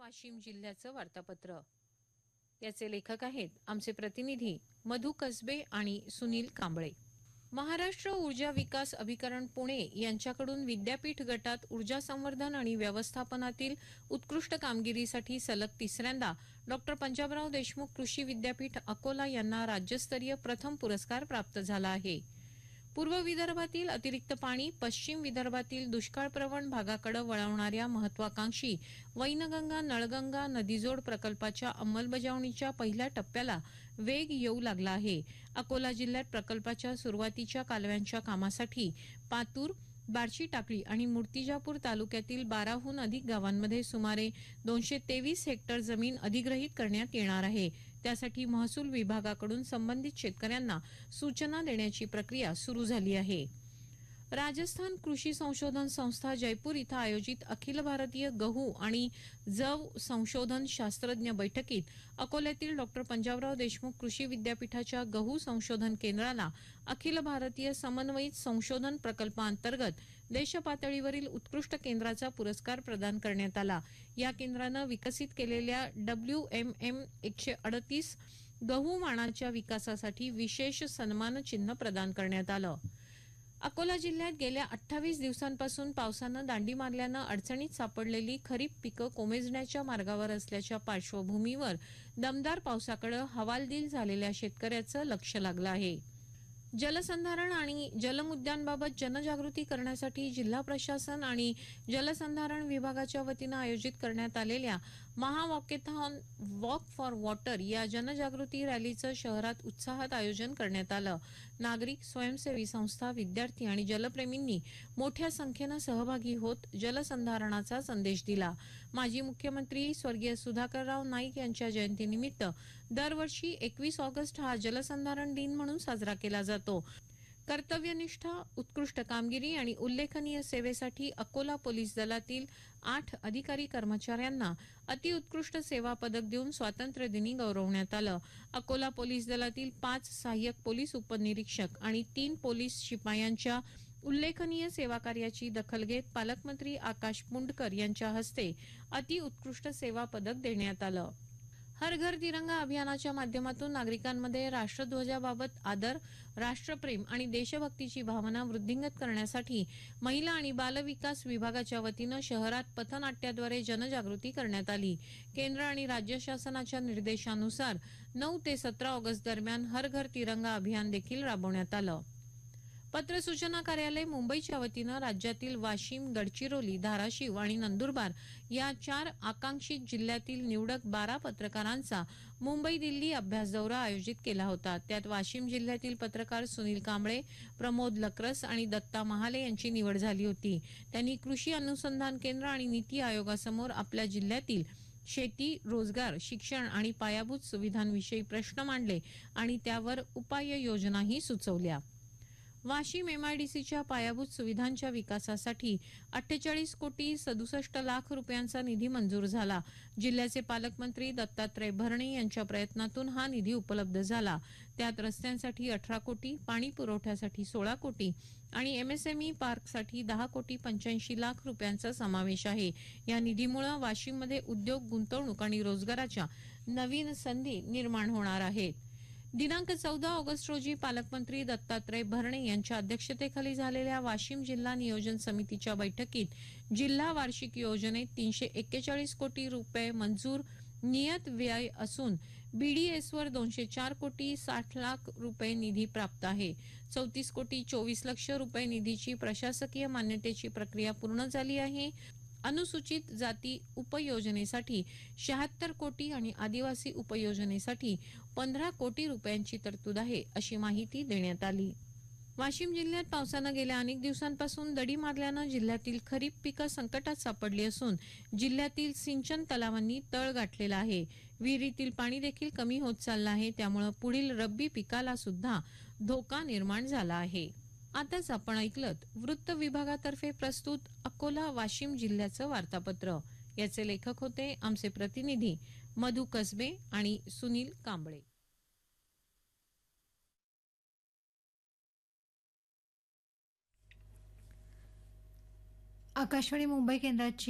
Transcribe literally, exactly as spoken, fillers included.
वाशिम जिल्ह्याचं वार्तापत्र. याचे लेखक आहेत आमचे प्रतिनिधी मधु कसबे आणि सुनील कांबळे. महाराष्ट्र ऊर्जा विकास अभिकरण पुणे यांच्याकडून विद्यापीठ गटात ऊर्जा संवर्धन आणि व्यवस्थापनातील उत्कृष्ट कामगिरीसाठी सलग तिसऱ्यांदा डॉक्टर पंजाबराव देशमुख कृषी विद्यापीठ अकोला यांना राज्यस्तरीय प्रथम पुरस्कार प्राप्त झाला आहे. पूर्व विदर्भातील अतिरिक्त पाणी पश्चिम विदर्भातील दुष्काळप्रवण भागाकडे वळवणाऱ्या महत्वाकांक्षी वैनगंगा नळगंगा नदीजोड प्रकल्पाच्या अंमलबजावणीच्या पहिल्या टप्प्याला वेग येऊ लागला आहे. अकोला जिल्ह्यात प्रकल्पाच्या सुरुवातीच्या कालव्यांच्या कामासाठी पातूर बार्शी टाकळी आणि मूर्तिजापूर तालुक्यातील बाराहून अधिक गावांमध्ये सुमारे दोनशे तेवीस हेक्टर जमीन अधिग्रहित करण्यात येणार आहे. त्यासाठी महसूल विभागाकडून संबंधित शेतकऱ्यांना सूचना देण्याची प्रक्रिया सुरू झाली आहे. राजस्थान कृषी संशोधन संस्था जयपूर इथं आयोजित अखिल भारतीय गहू आणि जव संशोधन शास्त्रज्ञ बैठकीत अकोल्यातील डॉक्टर पंजाबराव देशमुख कृषी विद्यापीठाच्या गहू संशोधन केंद्राला अखिल भारतीय समन्वयित संशोधन प्रकल्पांतर्गत देशपातळीवरील उत्कृष्ट केंद्राचा पुरस्कार प्रदान करण्यात आला. या केंद्रानं विकसित केलेल्या डब्ल्यू एम एम एकशे अडतीस गहू वाणाच्या विकासासाठी विशेष सन्मान चिन्ह प्रदान करण्यात आलं. अकोला जिल्ह्यात गेल्या अठ्ठावीस दिवसांपासून पावसानं दांडी मारल्यानं अडचणीत सापडलेली खरीप पिकं कोमेजण्याच्या मार्गावर असल्याच्या पार्श्वभूमीवर दमदार पावसाकडे हवालदिल झालेल्या शेतकऱ्याचं लक्ष लागलं आहे. जलसंधारण आणि जलमुद्द्यांबाबत जनजागृती करण्यासाठी जिल्हा प्रशासन आणि जलसंधारण विभागाच्या वतीनं आयोजित करण्यात आलेल्या महावॉकेथॉन वॉक फॉर वॉटर या जनजागृती रॅलीचं शहरात उत्साहात आयोजन करण्यात आलं. नागरिक, स्वयंसेवी संस्था, विद्यार्थी आणि जलप्रेमींनी मोठ्या संख्येनं सहभागी होत जलसंधारणाचा संदेश दिला. माजी मुख्यमंत्री स्वर्गीय सुधाकरराव नाईक यांच्या जयंतीनिमित्त दरवर्षी एकवीस ऑगस्ट हा जलसंधारण दिन म्हणून साजरा केला जातो. कर्तव्यनिष्ठा, उत्कृष्ट कामगिरी आणि उल्लेखनीय सेवेसाठी अकोला पोलीस दलातील आठ अधिकारी कर्मचाऱ्यांना अतिउत्कृष्ट सेवा पदक देऊन स्वातंत्र्य दिनी गौरवण्यात आलं. अकोला पोलीस दलातील पाच सहाय्यक पोलीस उपनिरीक्षक आणि तीन पोलीस शिपायांच्या उल्लेखनीय सेवा कार्याची दखल घेत पालकमंत्री आकाश पुंडकर यांच्या हस्ते अतिउत्कृष्ट सेवा पदक देण्यात आलं. हर घर तिरंगा अभियानाच्या माध्यमातून नागरिकांमध्ये राष्ट्रध्वजाबाबत आदर, राष्ट्रप्रेम आणि देशभक्तीची भावना वृद्धिंगत करण्यासाठी महिला आणि बालविकास विभागाच्या वतीनं शहरात पथनाट्याद्वारे जनजागृती करण्यात आली. केंद्र आणि राज्य शासनाच्या निर्देशानुसार नऊ ते सतरा ऑगस्ट दरम्यान हर घर तिरंगा अभियान देखील राबवण्यात आलं. पत्र सूचना कार्यालय मुंबईच्या वतीनं राज्यातील वाशिम, गडचिरोली, धाराशिव आणि नंदुरबार या चार आकांक्षित जिल्ह्यातील निवडक बारा पत्रकारांचा मुंबई दिल्ली अभ्यास दौरा आयोजित केला होता. त्यात वाशिम जिल्ह्यातील पत्रकार सुनील कांबळे, प्रमोद लक्रस आणि दत्ता महाले यांची निवड झाली होती. त्यांनी कृषी अनुसंधान केंद्र आणि नीती आयोगासमोर आपल्या जिल्ह्यातील शेती, रोजगार, शिक्षण आणि पायाभूत सुविधांविषयी प्रश्न मांडले आणि त्यावर उपाययोजनाही सुचवल्या. वाशिम एमआयडीसीच्या पायाभूत सुविधांच्या विकासासाठी अठ्ठेचाळीस कोटी सदुसष्ट लाख रुपयांचा निधी मंजूर झाला. जिल्ह्याचे पालकमंत्री दत्तात्रय भरणे यांच्या प्रयत्नातून हा निधी उपलब्ध झाला. त्यात रस्त्यांसाठी अठरा कोटी, पाणी पुरवठ्यासाठी सोळा कोटी आणि एमएसएमई पार्कसाठी दहा कोटी पंच्याऐंशी लाख रुपयांचा समावेश आहे. या निधीमुळे वाशिममध्ये उद्योग, गुंतवणूक आणि रोजगाराच्या नवीन संधी निर्माण होणार आहेत. दिनांक चौदा ऑगस्ट रोजी पालकमंत्री दत्तात्रय भरणे यांच्या अध्यक्षतेखाली झालेल्या वाशिम जिल्हा नियोजन समितीच्या बैठकीत जिल्हा वार्षिक योजनेत तीनशे एक्केचाळीस कोटी रुपये मंजूर नियत व्यय असून बीडीएसवर दोनशे चार कोटी साठ लाख रुपये निधी प्राप्त आहे. चौतीस कोटी चोवीस लक्ष रुपये निधीची प्रशासकीय मान्यतेची प्रक्रिया पूर्ण झाली आहे. अनुसूचित जाती उपयोजनेसाठी शहात्तर कोटी आणि आदिवासी उपयोजनेसाठी पंधरा कोटी रुपयांची तरतूद आहे, अशी माहिती देण्यात आली. वाशिम जिल्ह्यात पावसानं गेल्या अनेक दिवसांपासून दडी मारल्यानं जिल्ह्यातील खरीप पिकं संकटात सापडली असून जिल्ह्यातील सिंचन तलावांनी तळ गाठलेला आहे. विहिरीतील पाणी देखील कमी होत चाललं आहे. त्यामुळे पुढील रब्बी पिकाला सुद्धा धोका निर्माण झाला आहे. आताच आपण ऐकलत वृत्त विभागातर्फे प्रस्तुत अकोला वाशिम जिल्ह्याचं वार्तापत्र. याचे लेखक होते आमचे प्रतिनिधी मधु कसबे आणि सुनील कांबळे. आकाशवाणी मुंबई केंद्राची